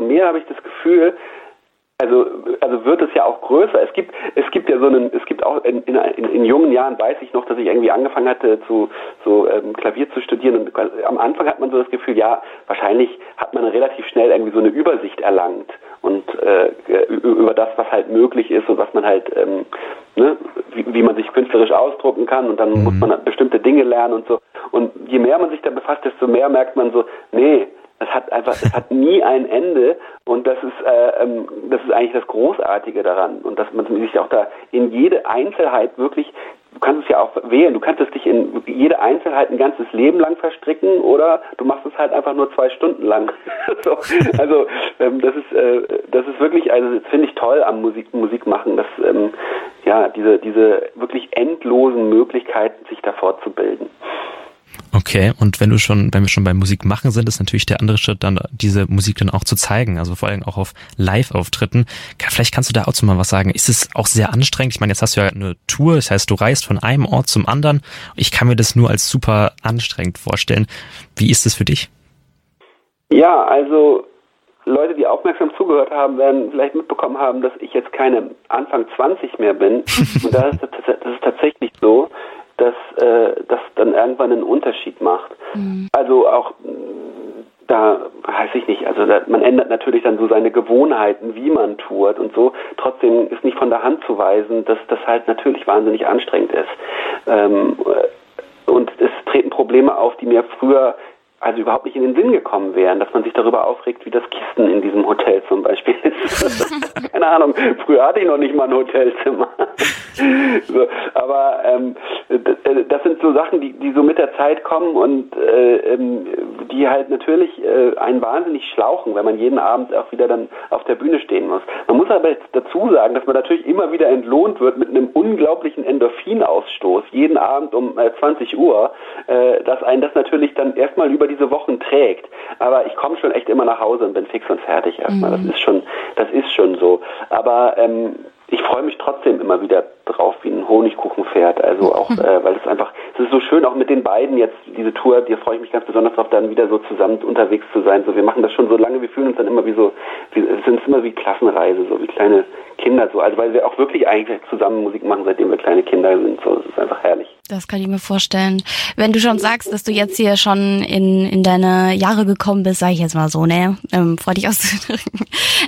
mehr habe ich das Gefühl, also wird es ja auch größer. Es gibt auch in jungen Jahren, weiß ich noch, dass ich irgendwie angefangen hatte Klavier zu studieren, und am Anfang hat man so das Gefühl, ja, wahrscheinlich hat man relativ schnell irgendwie so eine Übersicht erlangt und über das, was halt möglich ist und was man halt wie man sich künstlerisch ausdrucken kann, und dann muss man bestimmte Dinge lernen und so. Und je mehr man sich da befasst, desto mehr merkt man so, nee, es hat nie ein Ende, und das ist eigentlich das Großartige daran, und dass man sich auch da in jede Einzelheit wirklich, du kannst es ja auch wählen, du kannst es dich in jede Einzelheit ein ganzes Leben lang verstricken, oder du machst es halt einfach nur 2 Stunden lang. So, also das ist wirklich, also das finde ich toll am Musik machen, dass diese wirklich endlosen Möglichkeiten, sich da fortzubilden. Okay, und wenn wir schon beim Musik machen sind, ist natürlich der andere Schritt dann, diese Musik dann auch zu zeigen, also vor allem auch auf Live-Auftritten. Vielleicht kannst du da auch mal was sagen. Ist es auch sehr anstrengend? Ich meine, jetzt hast du ja eine Tour, das heißt, du reist von einem Ort zum anderen. Ich kann mir das nur als super anstrengend vorstellen. Wie ist das für dich? Ja, also Leute, die aufmerksam zugehört haben, werden vielleicht mitbekommen haben, dass ich jetzt keine Anfang 20 mehr bin. Und das ist tatsächlich so, dass das dann irgendwann einen Unterschied macht. Also auch da weiß ich nicht, also man ändert natürlich dann so seine Gewohnheiten, wie man tourt und so. Trotzdem ist nicht von der Hand zu weisen, dass das halt natürlich wahnsinnig anstrengend ist. Und es treten Probleme auf, die mir früher also überhaupt nicht in den Sinn gekommen wären, dass man sich darüber aufregt, wie das Kissen in diesem Hotel zum Beispiel ist. Keine Ahnung, früher hatte ich noch nicht mal ein Hotelzimmer. So, aber das sind so Sachen, die so mit der Zeit kommen und die halt natürlich einen wahnsinnig schlauchen, wenn man jeden Abend auch wieder dann auf der Bühne stehen muss. Man muss aber jetzt dazu sagen, dass man natürlich immer wieder entlohnt wird mit einem unglaublichen Endorphinausstoß, jeden Abend um 20 Uhr, dass einen das natürlich dann erstmal über diese Wochen trägt. Aber ich komme schon echt immer nach Hause und bin fix und fertig erstmal. Das ist schon so. Aber ich freue mich trotzdem immer wieder drauf, wie ein Honigkuchenpferd. Also auch, weil es ist so schön, auch mit den beiden jetzt, diese Tour, die freue ich mich ganz besonders drauf, dann wieder so zusammen unterwegs zu sein. So, wir machen das schon so lange, wir fühlen uns dann immer sind immer wie Klassenreise, so wie kleine Kinder, so. Also, weil wir auch wirklich eigentlich zusammen Musik machen, seitdem wir kleine Kinder sind. So, das ist einfach herrlich. Das kann ich mir vorstellen. Wenn du schon sagst, dass du jetzt hier schon in deine Jahre gekommen bist, sage ich jetzt mal so, ne? Freu dich auszudrücken.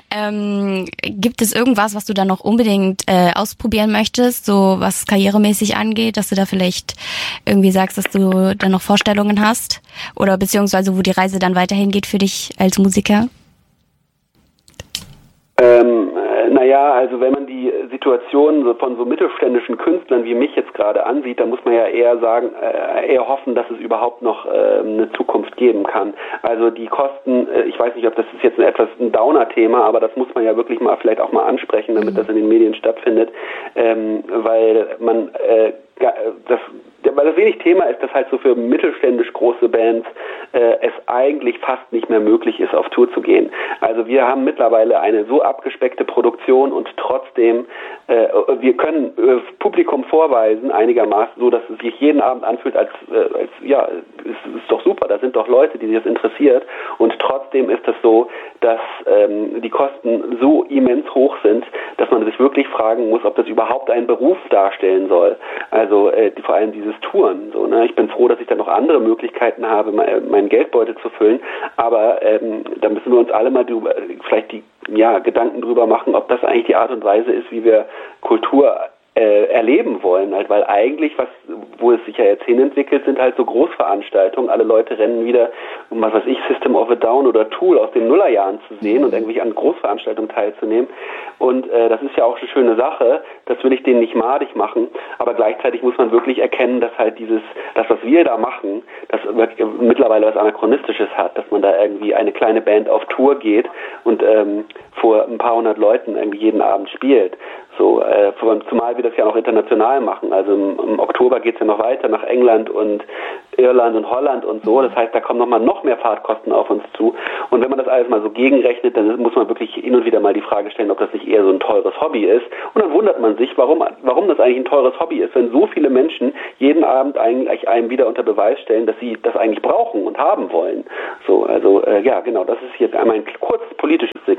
Gibt es irgendwas, was du dann noch unbedingt ausprobieren möchtest, so was karrieremäßig angeht, dass du da vielleicht irgendwie sagst, dass du dann noch Vorstellungen hast? Oder beziehungsweise wo die Reise dann weiterhin geht für dich als Musiker? Naja, also wenn man die Situation von so mittelständischen Künstlern wie mich jetzt gerade ansieht, dann muss man ja eher sagen, eher hoffen, dass es überhaupt noch eine Zukunft geben kann. Also die Kosten, ich weiß nicht, ob das ist jetzt ein Downer-Thema, aber das muss man ja wirklich mal vielleicht auch mal ansprechen, damit das in den Medien stattfindet, weil weil das wenig Thema ist, dass halt so für mittelständisch große Bands es eigentlich fast nicht mehr möglich ist, auf Tour zu gehen. Also wir haben mittlerweile eine so abgespeckte Produktion und trotzdem, wir können Publikum vorweisen, einigermaßen, so dass es sich jeden Abend anfühlt, als ja, es ist doch super, da sind doch Leute, die sich das interessiert, und trotzdem ist es so, dass die Kosten so immens hoch sind, dass man sich wirklich fragen muss, ob das überhaupt einen Beruf darstellen soll. Also vor allem dieses Touren. So, ne? Ich bin froh, dass ich dann noch andere Möglichkeiten habe, meinen Geldbeutel zu füllen, aber da müssen wir uns alle mal Gedanken drüber machen, ob das eigentlich die Art und Weise ist, wie wir Kultur erleben wollen, halt, weil eigentlich, wo es sich ja jetzt hinentwickelt, sind halt so Großveranstaltungen, alle Leute rennen wieder, um was weiß ich, System of a Down oder Tool aus den Nullerjahren zu sehen und irgendwie an Großveranstaltungen teilzunehmen, und das ist ja auch eine schöne Sache, das will ich denen nicht madig machen, aber gleichzeitig muss man wirklich erkennen, dass halt das, was wir da machen, das mittlerweile was Anachronistisches hat, dass man da irgendwie eine kleine Band auf Tour geht und vor ein paar hundert Leuten irgendwie jeden Abend spielt. So, zumal wir das ja auch international machen. Also im Oktober geht's ja noch weiter nach England und Irland und Holland und so. Das heißt, da kommen noch mehr Fahrtkosten auf uns zu. Und wenn man das alles mal so gegenrechnet, dann muss man wirklich hin und wieder mal die Frage stellen, ob das nicht eher so ein teures Hobby ist. Und dann wundert man sich, warum das eigentlich ein teures Hobby ist, wenn so viele Menschen jeden Abend eigentlich einem wieder unter Beweis stellen, dass sie das eigentlich brauchen und haben wollen. So, also ja, genau, das ist jetzt einmal ein kurzes politisches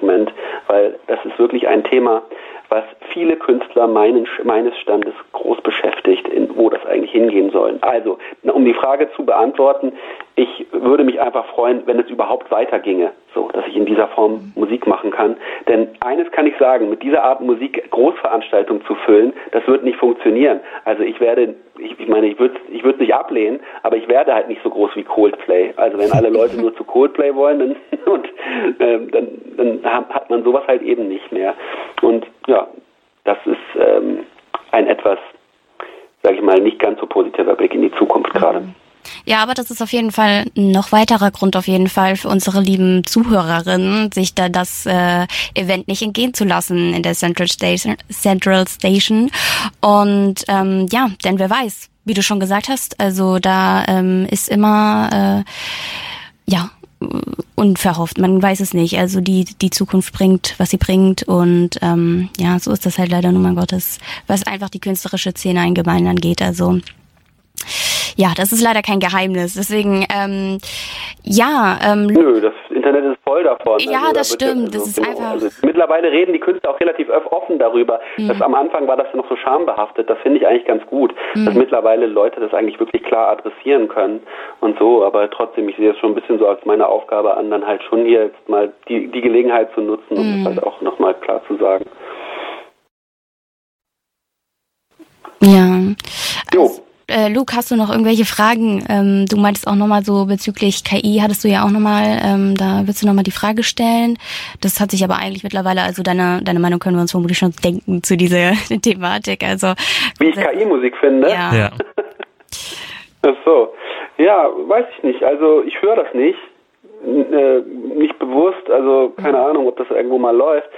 ein Thema, was viele Künstler meines Standes groß beschäftigt, wo das eigentlich hingehen soll. Also, um die Frage zu beantworten, ich würde mich einfach freuen, wenn es überhaupt weiterginge, so, dass ich in dieser Form Musik machen kann. Denn eines kann ich sagen, mit dieser Art Musik Großveranstaltungen zu füllen, das wird nicht funktionieren. Also ich würde es nicht ablehnen, aber ich werde halt nicht so groß wie Coldplay. Also wenn alle Leute nur zu Coldplay wollen, dann hat man sowas halt eben nicht mehr. Und ja, das ist ein etwas, sage ich mal, nicht ganz so positiver Blick in die Zukunft gerade. Ja, aber das ist auf jeden Fall ein noch weiterer Grund auf jeden Fall für unsere lieben Zuhörerinnen, sich da das Event nicht entgehen zu lassen in der Central Station. Und ja, denn wer weiß, wie du schon gesagt hast, also da ist immer unverhofft, man weiß es nicht. Also die Zukunft bringt, was sie bringt, und ja, so ist das halt leider nun mal Gottes, was einfach die künstlerische Szene allgemein angeht. Also ja, das ist leider kein Geheimnis. Deswegen, Nö, das Internet ist voll davon. Ja, also, das stimmt. Das ist einfach. Also, mittlerweile reden die Künstler auch relativ offen darüber. Am Anfang war das ja noch so schambehaftet. Das finde ich eigentlich ganz gut, dass mittlerweile Leute das eigentlich wirklich klar adressieren können und so. Aber trotzdem, ich sehe es schon ein bisschen so als meine Aufgabe an, dann halt schon hier jetzt mal die Gelegenheit zu nutzen, um das halt auch nochmal klar zu sagen. Ja. Jo. Luke, hast du noch irgendwelche Fragen? Du meintest auch nochmal so bezüglich KI, hattest du ja auch nochmal, da willst du nochmal die Frage stellen. Das hat sich aber eigentlich mittlerweile, also deine Meinung können wir uns vermutlich schon denken zu dieser Thematik. Also wie ich KI-Musik finde? Ja. Ach so. Ja, weiß ich nicht. Also ich höre das nicht bewusst, also keine Ahnung, ob das irgendwo mal läuft.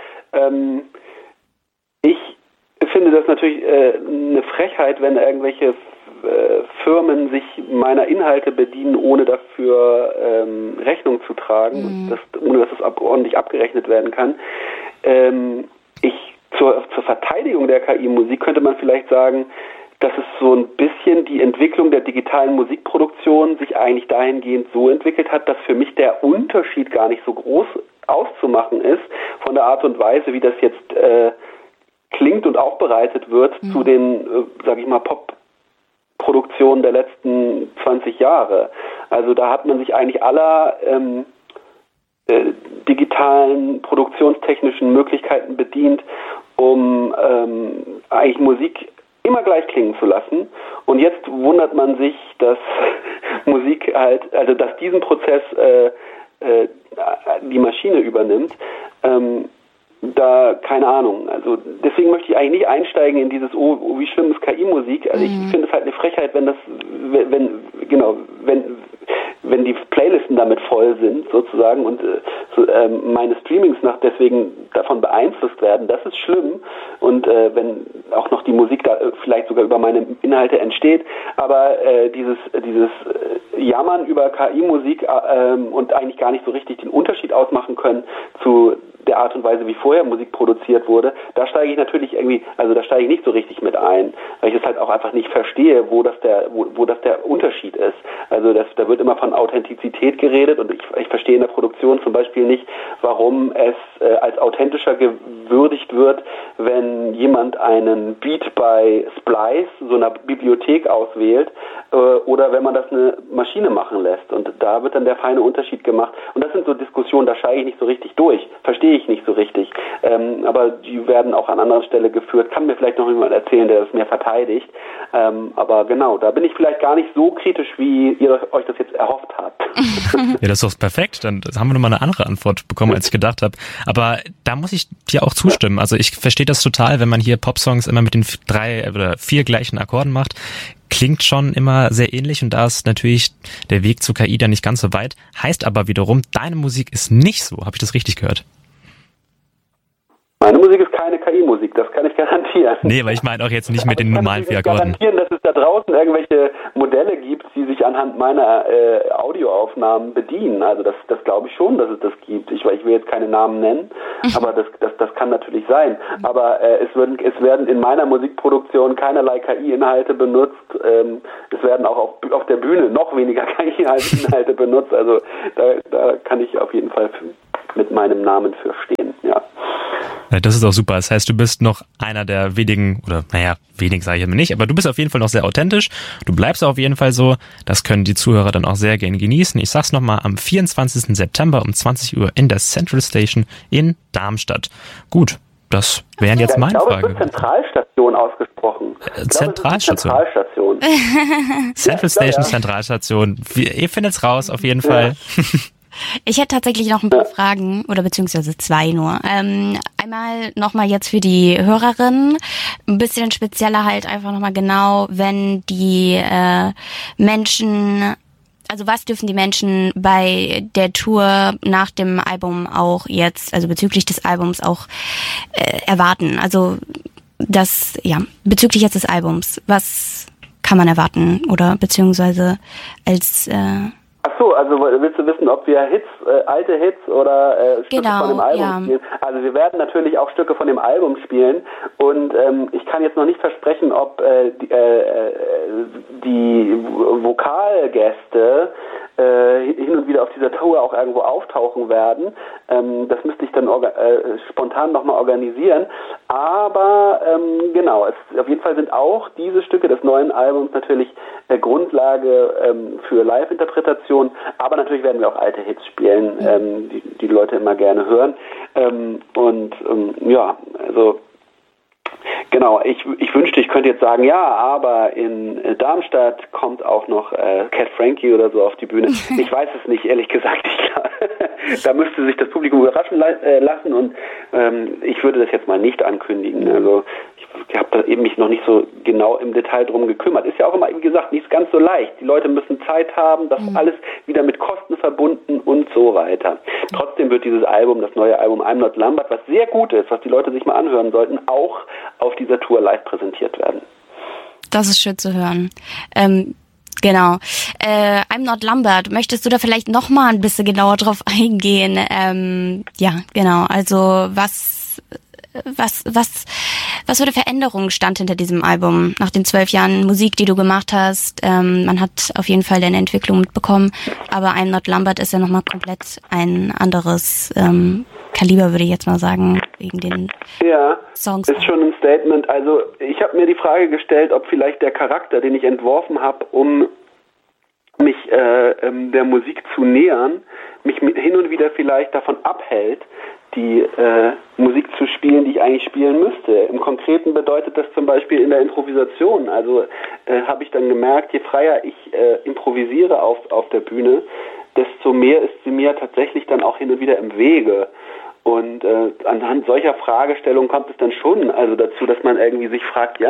Ich finde das natürlich eine Frechheit, wenn irgendwelche Firmen sich meiner Inhalte bedienen, ohne dafür Rechnung zu tragen, ohne dass es ordentlich abgerechnet werden kann. Zur Verteidigung der KI-Musik könnte man vielleicht sagen, dass es so ein bisschen die Entwicklung der digitalen Musikproduktion sich eigentlich dahingehend so entwickelt hat, dass für mich der Unterschied gar nicht so groß auszumachen ist von der Art und Weise, wie das jetzt klingt und aufbereitet wird zu den, sag ich mal, Pop-Produktionen der letzten 20 Jahre. Also da hat man sich eigentlich aller digitalen, produktionstechnischen Möglichkeiten bedient, um eigentlich Musik immer gleich klingen zu lassen. Und jetzt wundert man sich, dass Musik halt, also dass diesen Prozess die Maschine übernimmt. Da, keine Ahnung, also deswegen möchte ich eigentlich nicht einsteigen in dieses, wie schlimm ist KI-Musik. Also ich finde es halt eine Frechheit, wenn die Playlisten damit voll sind sozusagen und meine Streamings deswegen davon beeinflusst werden, das ist schlimm, und wenn auch noch die Musik da vielleicht sogar über meine Inhalte entsteht, aber dieses Jammern über KI-Musik und eigentlich gar nicht so richtig den Unterschied ausmachen können zu der Art und Weise, wie vorher Musik produziert wurde, da steige ich natürlich da steige ich nicht so richtig mit ein, weil ich es halt auch einfach nicht verstehe, wo das der Unterschied ist. Also da wird immer von Authentizität geredet, und ich verstehe in der Produktion zum Beispiel nicht, warum es als authentischer gewürdigt wird, wenn jemand einen Beat bei Splice, so einer Bibliothek, auswählt, oder wenn man das eine Maschine machen lässt. Und da wird dann der feine Unterschied gemacht. Und das sind so Diskussionen, da steige ich nicht so richtig durch. Verstehe ich nicht so richtig. Aber die werden auch an anderer Stelle geführt. Kann mir vielleicht noch jemand erzählen, der das mehr verteidigt. Aber genau, da bin ich vielleicht gar nicht so kritisch, wie ihr euch das jetzt erhofft habt. Ja, das ist doch perfekt. Dann haben wir nochmal eine andere Antwort bekommen, als ich gedacht habe. Aber da muss ich dir auch zustimmen. Also ich verstehe das total, wenn man hier Popsongs immer mit den 3 oder 4 gleichen Akkorden macht. Klingt schon immer sehr ähnlich, und da ist natürlich der Weg zu KI dann nicht ganz so weit. Heißt aber wiederum, deine Musik ist nicht so. Habe ich das richtig gehört? Meine Musik ist keine KI-Musik, das kann ich garantieren. Nee, weil ich meine auch jetzt nicht mit den normalen 4 Akkorden. Ich kann garantieren, dass es da draußen irgendwelche Modelle gibt, die sich anhand meiner Audioaufnahmen bedienen. Also das glaube ich schon, dass es das gibt. Ich will jetzt keine Namen nennen, aber das kann natürlich sein. Aber es werden in meiner Musikproduktion keinerlei KI-Inhalte benutzt. Es werden auch auf der Bühne noch weniger KI-Inhalte benutzt. Also da kann ich auf jeden Fall mit meinem Namen für stehen, ja. Ja, das ist auch super. Das heißt, du bist noch einer der wenigen, oder wenig sage ich immer nicht, aber du bist auf jeden Fall noch sehr authentisch. Du bleibst auf jeden Fall so. Das können die Zuhörer dann auch sehr gerne genießen. Ich sag's nochmal, am 24. September um 20 Uhr in der Central Station in Darmstadt. Gut, das wären jetzt meine Fragen. Ich glaube, es wird Zentralstation ausgesprochen. Zentralstation. Central Station, Zentralstation. Ihr findet's raus, auf jeden Fall. Ich hätte tatsächlich noch ein paar Fragen, oder beziehungsweise zwei nur. Einmal nochmal jetzt für die Hörerinnen, ein bisschen spezieller halt einfach nochmal genau, wenn die Menschen, also was dürfen die Menschen bei der Tour nach dem Album auch jetzt, also bezüglich des Albums auch erwarten? Also bezüglich jetzt des Albums, was kann man erwarten oder beziehungsweise als Ach so, also willst du wissen, ob wir alte Hits oder Stücke von dem Album spielen? Also wir werden natürlich auch Stücke von dem Album spielen und ich kann jetzt noch nicht versprechen, ob die Vokalgäste hin und wieder auf dieser Tour auch irgendwo auftauchen werden. Das müsste ich dann spontan nochmal organisieren. Aber genau, auf jeden Fall sind auch diese Stücke des neuen Albums natürlich Grundlage für Live-Interpretation. Aber natürlich werden wir auch alte Hits spielen, die Leute immer gerne hören. Also genau, ich wünschte, ich könnte jetzt sagen, ja, aber in Darmstadt kommt auch noch Cat Frankie oder so auf die Bühne. Ich weiß es nicht, ehrlich gesagt. Da müsste sich das Publikum überraschen lassen und ich würde das jetzt mal nicht ankündigen. Also ich habe da eben mich noch nicht so genau im Detail drum gekümmert. Ist ja auch immer, wie gesagt, nicht ganz so leicht. Die Leute müssen Zeit haben, das alles wieder mit Kosten verbunden und so weiter. Trotzdem wird dieses Album, das neue Album I'm Not Lambert, was sehr gut ist, was die Leute sich mal anhören sollten, auch auf dieser Tour live präsentiert werden. Das ist schön zu hören. Genau. I'm Not Lambert. Möchtest du da vielleicht noch mal ein bisschen genauer drauf eingehen? Ja, genau. Also was für eine Veränderung stand hinter diesem Album nach den 12 Jahren Musik, die du gemacht hast? Man hat auf jeden Fall deine Entwicklung mitbekommen, aber I'm Not Lambert ist ja nochmal komplett ein anderes Kaliber, würde ich jetzt mal sagen, wegen den Songs. Ist schon ein Statement. Also ich habe mir die Frage gestellt, ob vielleicht der Charakter, den ich entworfen habe, um mich der Musik zu nähern, mich hin und wieder vielleicht davon abhält, die Musik zu spielen, die ich eigentlich spielen müsste. Im Konkreten bedeutet das zum Beispiel in der Improvisation. Also habe ich dann gemerkt, je freier ich improvisiere auf der Bühne, desto mehr ist sie mir tatsächlich dann auch hin und wieder im Wege. Und anhand solcher Fragestellungen kommt es dann schon also dazu, dass man irgendwie sich fragt,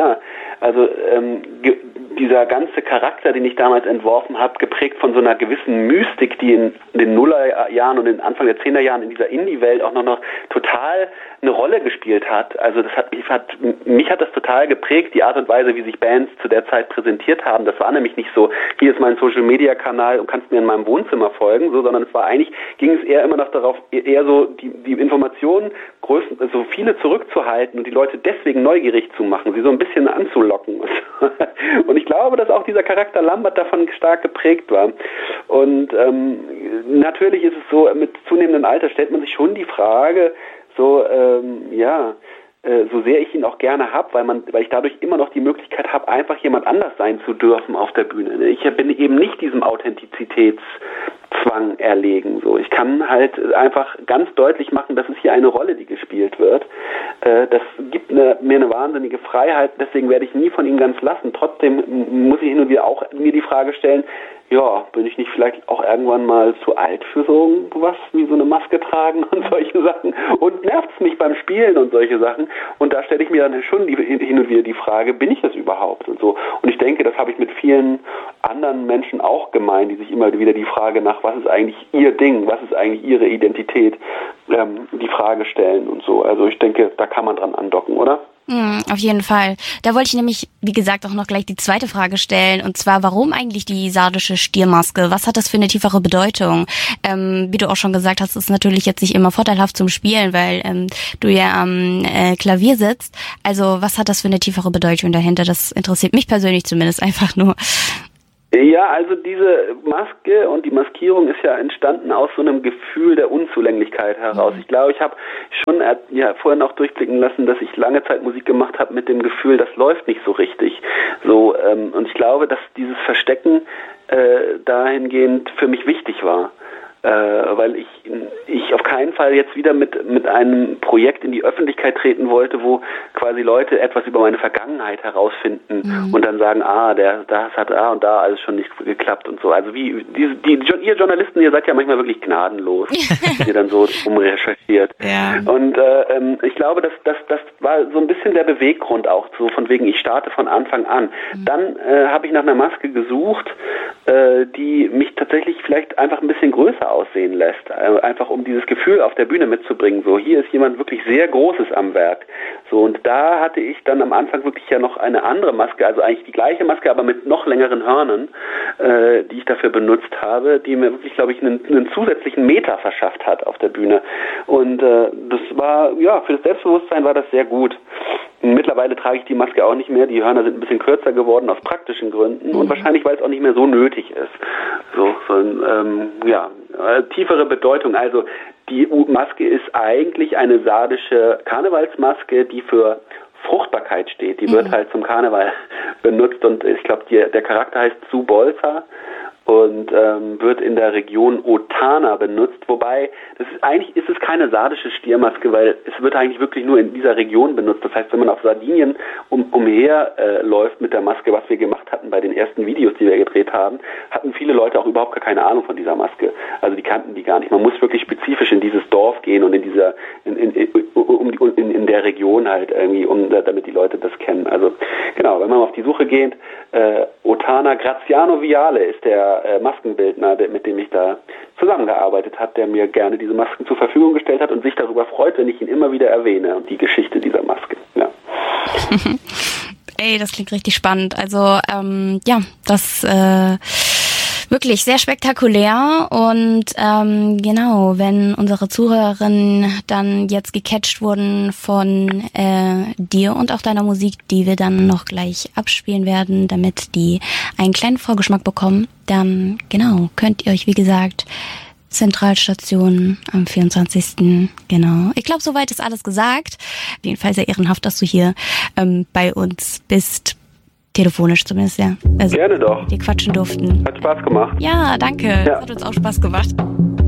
dieser ganze Charakter, den ich damals entworfen habe, geprägt von so einer gewissen Mystik, die in den Nullerjahren und in Anfang der 10er Jahren in dieser Indie-Welt auch noch total eine Rolle gespielt hat. Also mich hat das total geprägt, die Art und Weise, wie sich Bands zu der Zeit präsentiert haben. Das war nämlich nicht so, hier ist mein Social-Media-Kanal und kannst mir in meinem Wohnzimmer folgen, so, sondern ging es eher immer noch darauf, eher so die Informationen so viele zurückzuhalten und die Leute deswegen neugierig zu machen, sie so ein bisschen anzulocken. Und ich glaube, dass auch dieser Charakter Lambert davon stark geprägt war. Und natürlich ist es so, mit zunehmendem Alter stellt man sich schon die Frage, so sehr ich ihn auch gerne habe, weil ich dadurch immer noch die Möglichkeit habe, einfach jemand anders sein zu dürfen auf der Bühne. Ich bin eben nicht diesem Authentizitätszwang erlegen. So, ich kann halt einfach ganz deutlich machen, das ist hier eine Rolle, die gespielt wird. Das gibt mir eine wahnsinnige Freiheit, deswegen werde ich nie von ihm ganz lassen. Trotzdem muss ich hin und wieder auch mir die Frage stellen, ja, bin ich nicht vielleicht auch irgendwann mal zu alt für so was wie so eine Maske tragen und solche Sachen? Und nervt es mich beim Spielen und solche Sachen? Und da stelle ich mir dann schon hin und wieder die Frage, bin ich das überhaupt? Und so. Und ich denke, das habe ich mit vielen anderen Menschen auch gemeint, die sich immer wieder die Frage nach, was ist eigentlich ihr Ding, was ist eigentlich ihre Identität, die Frage stellen und so. Also ich denke, da kann man dran andocken, oder? Auf jeden Fall. Da wollte ich nämlich, wie gesagt, auch noch gleich die zweite Frage stellen. Und zwar, warum eigentlich die sardische Stiermaske? Was hat das für eine tiefere Bedeutung? Wie du auch schon gesagt hast, ist natürlich jetzt nicht immer vorteilhaft zum Spielen, weil du ja am Klavier sitzt. Also was hat das für eine tiefere Bedeutung dahinter? Das interessiert mich persönlich zumindest einfach nur. Ja, also diese Maske und die Maskierung ist ja entstanden aus so einem Gefühl der Unzulänglichkeit heraus. Ich glaube, ich habe schon vorhin auch durchblicken lassen, dass ich lange Zeit Musik gemacht habe mit dem Gefühl, das läuft nicht so richtig. So, und ich glaube, dass dieses Verstecken dahingehend für mich wichtig war. Weil ich auf keinen Fall jetzt wieder mit einem Projekt in die Öffentlichkeit treten wollte, wo quasi Leute etwas über meine Vergangenheit herausfinden und dann sagen, das hat und da alles schon nicht geklappt und so. Also ihr Journalisten, ihr seid ja manchmal wirklich gnadenlos, ihr dann so umrecherchiert. Ja. Und ich glaube, das war so ein bisschen der Beweggrund auch so von wegen, ich starte von Anfang an. Dann habe ich nach einer Maske gesucht, die mich tatsächlich vielleicht einfach ein bisschen größer aussehen lässt, einfach um dieses Gefühl auf der Bühne mitzubringen, so hier ist jemand wirklich sehr Großes am Werk, so, und da hatte ich dann am Anfang wirklich ja noch eine andere Maske, also eigentlich die gleiche Maske, aber mit noch längeren Hörnern, die ich dafür benutzt habe, die mir wirklich, glaube ich, einen zusätzlichen Meter verschafft hat auf der Bühne, und das war, ja, für das Selbstbewusstsein war das sehr gut. Mittlerweile trage ich die Maske auch nicht mehr, die Hörner sind ein bisschen kürzer geworden aus praktischen Gründen und wahrscheinlich, weil es auch nicht mehr so nötig ist. Tiefere Bedeutung. Also die Maske ist eigentlich eine sardische Karnevalsmaske, die für Fruchtbarkeit steht. Die wird halt zum Karneval benutzt und ich glaube, der Charakter heißt Zubolza und wird in der Region Otana benutzt, wobei eigentlich ist es keine sardische Stiermaske, weil es wird eigentlich wirklich nur in dieser Region benutzt. Das heißt, wenn man auf Sardinien umher läuft mit der Maske, was wir gemacht hatten bei den ersten Videos, die wir gedreht haben, hatten viele Leute auch überhaupt gar keine Ahnung von dieser Maske. Also die kannten die gar nicht. Man muss wirklich spezifisch in dieses Dorf gehen und in der Region halt irgendwie, damit die Leute das kennen. Also genau, wenn man auf die Suche geht, Otana, Graziano Viale ist der Maskenbildner, mit dem ich da zusammengearbeitet habe, der mir gerne diese Masken zur Verfügung gestellt hat und sich darüber freut, wenn ich ihn immer wieder erwähne und die Geschichte dieser Maske. Ja. Ey, das klingt richtig spannend. Also das wirklich sehr spektakulär und genau, wenn unsere Zuhörerinnen dann jetzt gecatcht wurden von dir und auch deiner Musik, die wir dann noch gleich abspielen werden, damit die einen kleinen Vorgeschmack bekommen, dann genau, könnt ihr euch, wie gesagt, Zentralstation am 24. Genau. Ich glaube, soweit ist alles gesagt. Auf jeden Fall sehr ehrenhaft, dass du hier bei uns bist. Telefonisch zumindest, ja. Also, gerne doch. Wir quatschen durften. Hat Spaß gemacht. Ja, danke. Ja. Das hat uns auch Spaß gemacht.